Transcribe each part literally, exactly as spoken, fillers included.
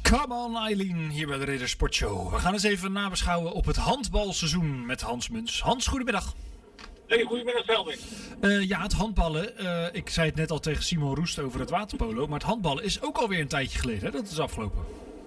Come on Eileen, hier bij de Ridder Sportshow. We gaan eens even nabeschouwen op het handbalseizoen met Hans Muns. Hans, goedemiddag. Hey, goedemiddag Selwyn. Uh, ja, het handballen. Uh, ik zei het net al tegen Simon Roest over het waterpolo. Maar het handballen is ook alweer een tijdje geleden, hè? Dat is afgelopen.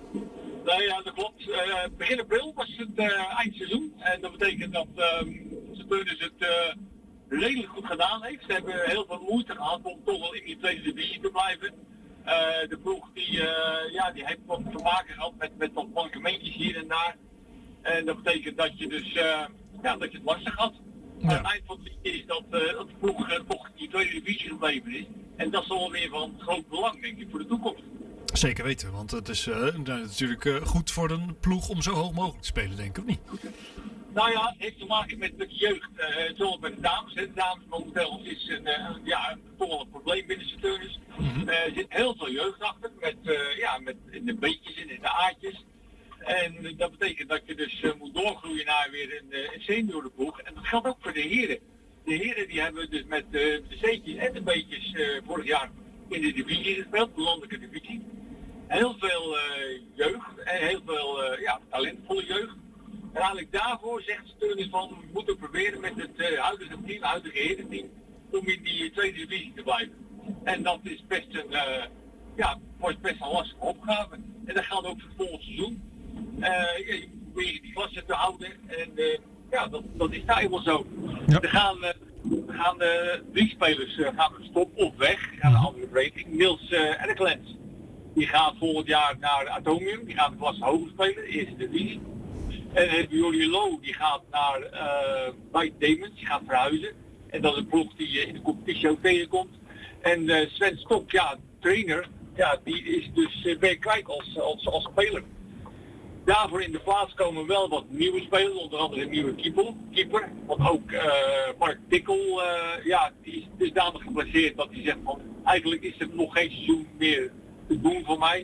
Nou ja, dat klopt. Uh, begin april was het uh, eindseizoen. En dat betekent dat uh, Steuners het uh, redelijk goed gedaan heeft. Ze hebben heel veel moeite gehad om toch wel in die tweede divisie te blijven. Uh, de ploeg die, uh, ja, die heeft wat te maken gehad met, met wat mankementjes hier en daar. En dat betekent dat je dus uh, ja, dat je het lastig had. Ja. Aan het eind van het liedje is dat, uh, dat de ploeg uh, toch in die tweede divisie gebleven is. En dat is wel weer van groot belang, denk ik, voor de toekomst. Zeker weten, want het is uh, natuurlijk uh, goed voor een ploeg om zo hoog mogelijk te spelen, denk ik, of niet? Nou ja, het heeft te maken met, met de jeugd. Uh, zoals bij de dames. Hè. De dames momenteel is een, uh, ja, toch wel een probleem binnen de Steuners. Mm-hmm. Uh, er zit heel veel jeugd achter, met, uh, ja, met in de B'tjes en in de A'tjes. En uh, dat betekent dat je dus uh, moet doorgroeien naar weer een, uh, een seniorenploeg. En dat geldt ook voor de heren. De heren die hebben dus met uh, de C'tjes en de B'tjes uh, vorig jaar in de divisie gespeeld, de landelijke divisie. Heel veel uh, jeugd en heel veel uh, ja, talentvolle jeugd. En eigenlijk daarvoor zegt Steuners van, we moeten proberen met het uh, huidige team, het huidige herenteam, om in die uh, tweede divisie te blijven. En dat is best een, uh, ja, wordt best een lastige opgave. En dat geldt ook voor het volgende seizoen. Uh, ja, je moet proberen die klasse te houden. En uh, ja, dat, dat is nou eenmaal zo. Ja. Er gaan, uh, er gaan uh, drie spelers uh, gaan stoppen of weg. Die gaan een andere breaking. Niels uh, Erklens, die gaat volgend jaar naar Atomium. Die gaat de klasse hoger spelen, de eerste divisie. En dan hebben we Jolie Low, die gaat naar uh, White Demons, die gaat verhuizen. En dat is een ploeg die uh, in de competitie ook tegenkomt. En uh, Sven Stok, ja, trainer, ja, die is dus uh, weer kwijt als, als, als speler. Daarvoor in de plaats komen wel wat nieuwe spelers, onder andere een nieuwe keeper. keeper want ook uh, Mark Tikkel, uh, ja, die is dusdanig geplaceerd dat hij zegt van, eigenlijk is het nog geen seizoen meer te doen voor mij.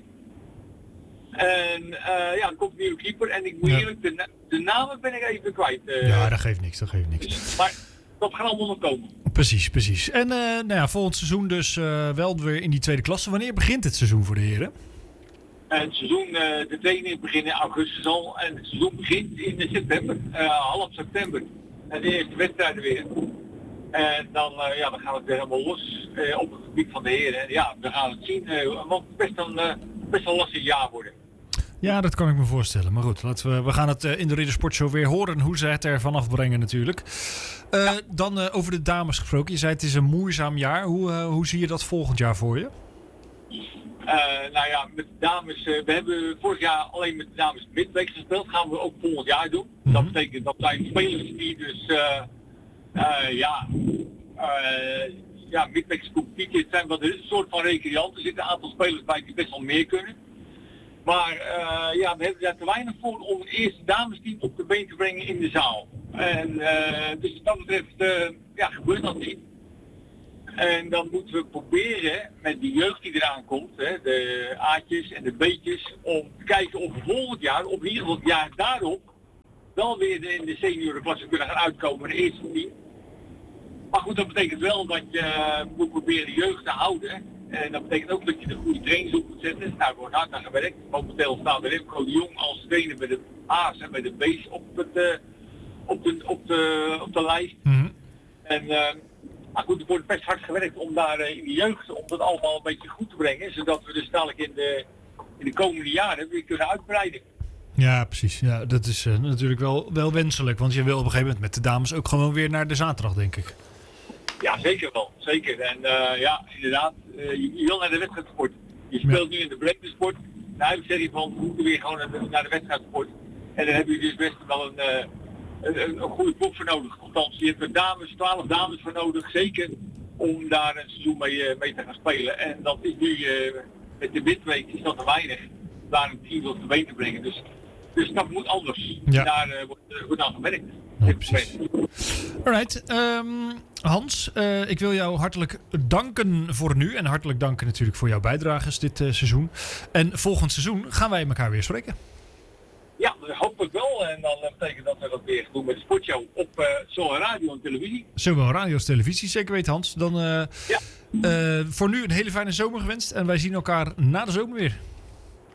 En uh, ja, er komt een nieuwe keeper en ik moet ja. eerlijk, de, na- de namen ben ik even kwijt. Uh, ja, dat geeft niks, dat geeft niks. Maar dat gaat allemaal nog komen. Precies, precies. En uh, nou ja, volgend seizoen dus uh, wel weer in die tweede klasse. Wanneer begint het seizoen voor de heren? En het seizoen, uh, de training begint in augustus al en het seizoen begint in september, uh, half september. En de eerste wedstrijden weer. En dan, uh, ja, dan gaat het weer helemaal los uh, op het gebied van de heren. En ja, we gaan het zien, uh, want het best een, uh, best een lastig jaar worden. Ja, dat kan ik me voorstellen. Maar goed, laten we, we gaan het uh, in de Ridder Sportshow weer horen hoe ze het er vanaf brengen natuurlijk. Uh, ja. Dan uh, over de dames gesproken. Je zei het is een moeizaam jaar. Hoe, uh, hoe zie je dat volgend jaar voor je? Uh, nou ja, met de dames, uh, we hebben vorig jaar alleen met de dames midweek gespeeld. Gaan we ook volgend jaar doen. Mm-hmm. Dat betekent dat zijn spelers die dus, uh, uh, ja, uh, ja, midweekse competitie, het zijn wat een soort van recreanten. Er zitten een aantal spelers bij die best wel meer kunnen. Maar uh, ja, we hebben daar te weinig voor om een eerste damesteam op de been te brengen in de zaal. En uh, dus wat dat betreft, uh, ja, gebeurt dat niet. En dan moeten we proberen met die jeugd die eraan komt, hè, de A'tjes en de B'tjes, om te kijken of we volgend jaar, of in ieder geval het jaar daarop, wel weer in de seniorenklasse kunnen gaan uitkomen in het eerste team. Maar goed, dat betekent wel dat je uh, moet proberen de jeugd te houden. En dat betekent ook dat je de goede trainers op moet zetten. Daar wordt hard aan gewerkt. Momenteel staat de Remco de Jong als trainer met de A's en met de B's op, het, uh, op, de, op, de, op de lijst. Mm-hmm. En uh, maar goed, er wordt best hard gewerkt om daar uh, in de jeugd, om dat allemaal een beetje goed te brengen. Zodat we dus dadelijk in de, in de komende jaren weer kunnen uitbreiden. Ja, precies. Ja, dat is uh, natuurlijk wel, wel wenselijk. Want je wil op een gegeven moment met de dames ook gewoon weer naar de zaterdag, denk ik. Ja, zeker wel. Zeker. En uh, ja, inderdaad, uh, je, je wil naar de wedstrijdsport. Je speelt ja. nu in de breedtesport. Nou, ik zeg je van, we moeten weer gewoon naar de, naar de wedstrijdsport. En dan heb je dus best wel een, uh, een, een, een goede ploeg voor nodig. Althans, je hebt er dames, twaalf dames voor nodig, zeker, om daar een seizoen mee, uh, mee te gaan spelen. En dat is nu, uh, met de midweek is dat te weinig, om daar een team op de been te brengen. Dus, dus dat moet anders. Ja. Daar uh, wordt, uh, wordt aan gewerkt. Ja, precies. Alright, um, Hans, uh, ik wil jou hartelijk danken voor nu. En hartelijk danken natuurlijk voor jouw bijdrages dit uh, seizoen. En volgend seizoen gaan wij elkaar weer spreken. Ja, dat hoop ik wel. En dan uh, betekent dat we dat weer doen met de sportshow op uh, zowel radio en televisie. Zowel radio als televisie, zeker weten Hans. Dan uh, ja. uh, voor nu een hele fijne zomer gewenst. En wij zien elkaar na de zomer weer.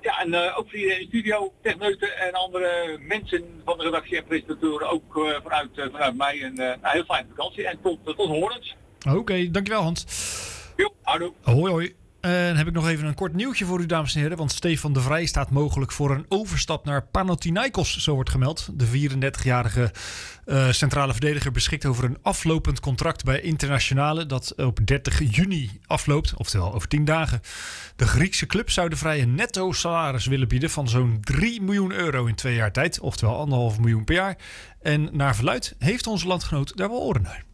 Ja, en uh, ook voor iedereen in de studio, techneuten en andere mensen van de redactie en presentatoren, ook uh, vanuit, uh, vanuit mij een uh, heel fijne vakantie. En tot, tot horens. Oké, okay, dankjewel Hans. Jo, houdoe. Hoi hoi. En dan heb ik nog even een kort nieuwtje voor u, dames en heren. Want Stefan de Vrij staat mogelijk voor een overstap naar Panathinaikos, zo wordt gemeld. De vierendertigjarige uh, centrale verdediger beschikt over een aflopend contract bij Internationale dat op dertig juni afloopt, oftewel over tien dagen. De Griekse club zou de Vrij een netto salaris willen bieden van zo'n drie miljoen euro in twee jaar tijd, oftewel anderhalf miljoen per jaar. En naar verluidt heeft onze landgenoot daar wel oren naar.